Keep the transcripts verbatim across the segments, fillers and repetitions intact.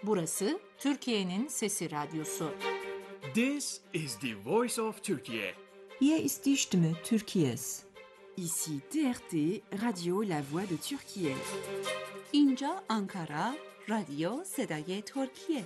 Burası Türkiye'nin Sesi Radyosu. This is the voice of Turkey. Hier ist die Stimme Türkiye's. Ici T R T, Radio La Voix de Türkiye. اینجا آنکارا، رادیو صدای ترکیه.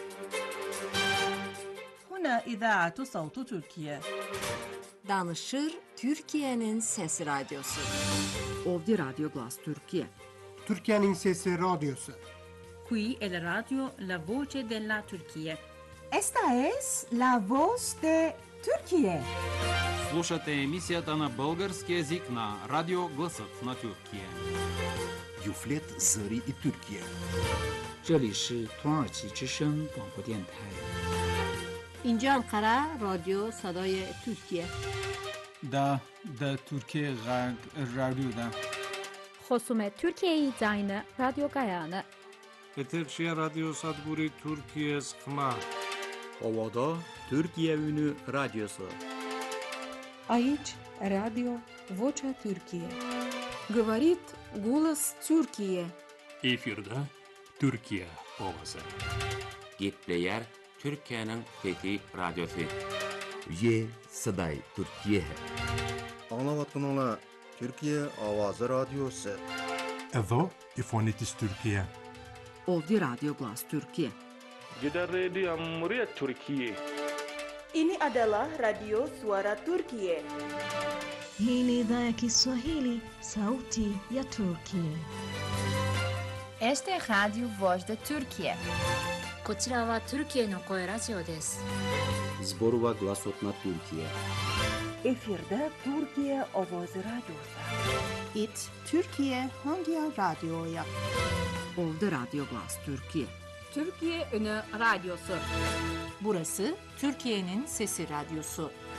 هنا إذاعة صوت تركيا. Danışır Türkiye'nin Sesi Radyosu. Ovdje Radio Glas Türkiye. Türkiye'nin Sesi Radyosu. Qui è la radio La Voce della Turchia. Esta es la voz de Türkiye. Слушате емисията на български език на Радио Гласът на Türkiye. Юфлет Зări и Türkiye. 这里是土耳其之声广播电台。 اینجا انقره رادیو صدای ترکیه. دا دا ترکیه غرب رادیو دا. خصوم ترکیه زاین رادیو گایانه. Eterşehir Radyo Sadburi Türkiye Sıkma. Ovada Türkiye Ünü Radyosu. Aici Radio Vocea Türkiye. Говорит голос Türkiye. Efirde Türkiye Ovası. Gitleyer Türkiye'nin Fethi Radyosu. Ye Saday Türkiye. Anlavatkanlar Türkiye Avazı Radyosu. Evo İfonitis Türkiye. Ovdje Radio Glas Türkiye. Jeddah Radio Muryat Türkiye. Ini adalah Radio Suara Turkiye. Hii ni idhaa ya Kiswahili, Sauti ya Turkiye. Este es Radio Voz de Turkiye. こちらはトルキエの声ラジオです。 Zborova Glasot na Türkiye. Efirde Türkiye Ovoz Radyosu. It Türkiye Hangi Radyo'ya? Ovdje Radio Glas Türkiye. Türkiye Ünü Radyosu. Burası Türkiye'nin Sesi Radyosu.